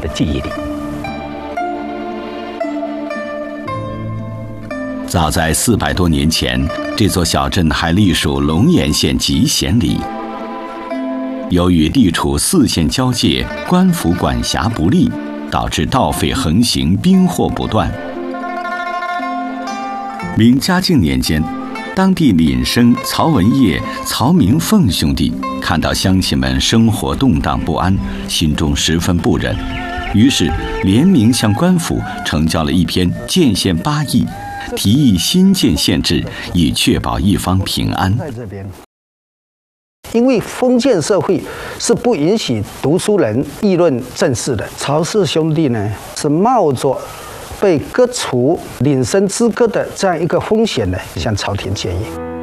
的记忆里。 早在400多年前，这座小镇还隶属龙岩县集贤里。由于地处4县交界，官府管辖不力，导致盗匪横行，兵祸不断。明嘉靖年间，当地廪生曹文业、曹明凤兄弟看到乡亲们生活动荡不安，心中十分不忍，于是联名向官府呈交了一篇建县8议，提议新建县制，以确保一方平安。 在这边，因为封建社会是不允许读书人议论政事的，曹氏兄弟呢是冒着被割除廪生资格的这样一个风险呢，向朝廷建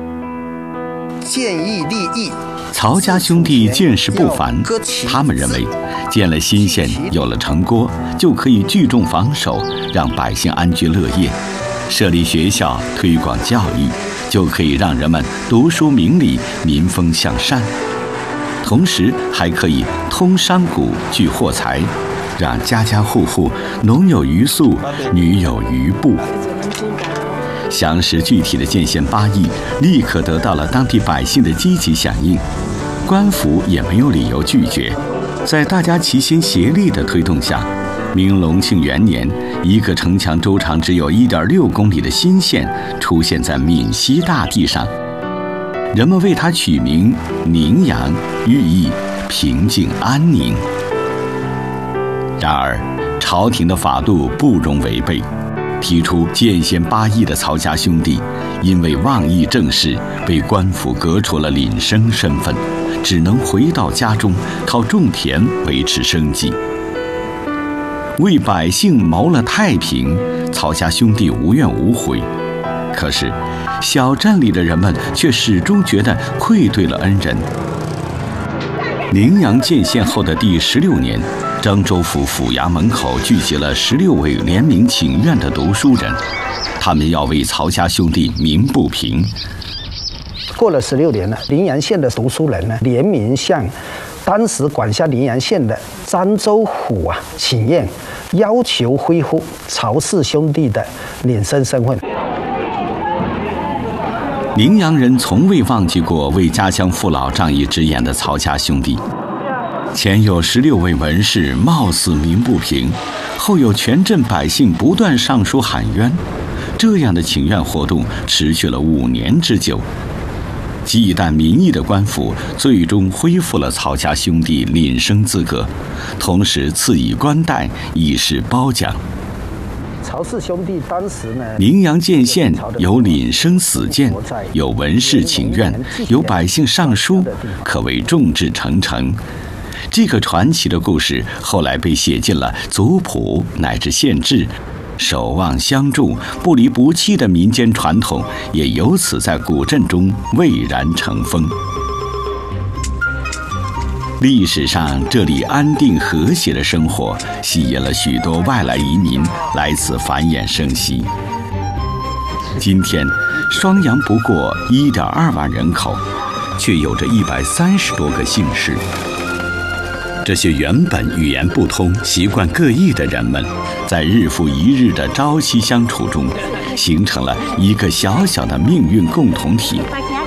议立议。 曹家兄弟见识不凡，他们认为建了新县，有了城郭，就可以聚众防守，让百姓安居乐业；设立学校，推广教育，就可以让人们读书明理，民风向善。同时还可以通商贾，聚货财，让家家户户农有余粟，女有余布。详实具体的建县8议立刻得到了当地百姓的积极响应，官府也没有理由拒绝。在大家齐心协力的推动下，明隆庆元年，一个城墙周长只有1.6公里的新县出现在闽西大地上，人们为它取名宁阳，寓意平静安宁。然而，朝廷的法度不容违背。提出建县8议的曹家兄弟，因为妄议政事，被官府革除了廪生身份，只能回到家中靠种田维持生计。为百姓谋了太平，曹家兄弟无怨无悔。可是，小镇里的人们却始终觉得愧对了恩人。宁阳建县后的第16年，漳州府府衙门口聚集了16位联名请愿的读书人，他们要为曹家兄弟鸣不平。 过了16年了，宁阳县的读书人呢联名向当时管辖宁阳县的漳州府请愿，要求恢复曹氏兄弟的廪生身份。 宁阳人从未忘记过为家乡父老仗义直言的曹家兄弟。前有16位文士貌似鸣不平，后有全镇百姓不断上书喊冤，这样的请愿活动持续了5年之久。忌惮民意的官府最终恢复了曹家兄弟廪生资格，同时赐以官带，以示褒奖。 曹氏兄弟当时呢， 宁阳建县有廪生死谏，有文士请愿，有百姓上书，可谓众志成城。这个传奇的故事后来被写进了族谱乃至县志，守望相助、不离不弃的民间传统也由此在古镇中蔚然成风。历史上，这里安定和谐的生活吸引了许多外来移民来此繁衍生息。今天，双阳不过1.2万人口，却有着130多个姓氏。这些原本语言不通、习惯各异的人们，在日复一日的朝夕相处中，形成了一个小小的命运共同体。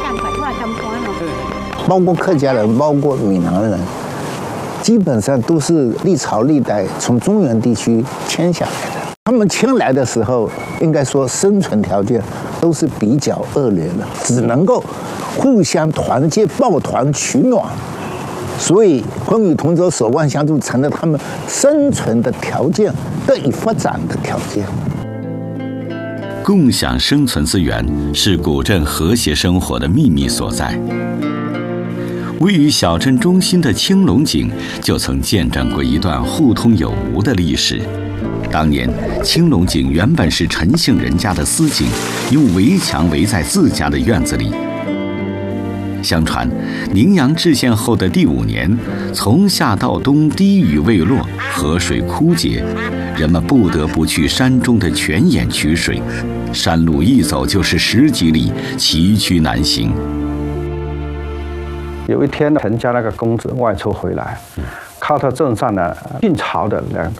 包括客家人，包括闽南人，基本上都是历朝历代从中原地区迁下来的。他们迁来的时候，应该说生存条件都是比较恶劣的，只能够互相团结、抱团取暖。所以，风雨同舟、守望相助，成了他们生存的条件、得以发展的条件。 共享生存资源是古镇和谐生活的秘密所在。位于小镇中心的青龙井就曾见证过一段互通有无的历史。当年，青龙井原本是陈姓人家的私井，用围墙围在自家的院子里。相传，宁阳制县后的第5年，从夏到冬滴雨未落，河水枯竭，人们不得不去山中的泉眼取水，山路一走就是10几里，崎岖难行。 有一天，陈家那个公子外出回来，看到镇上的晋朝的2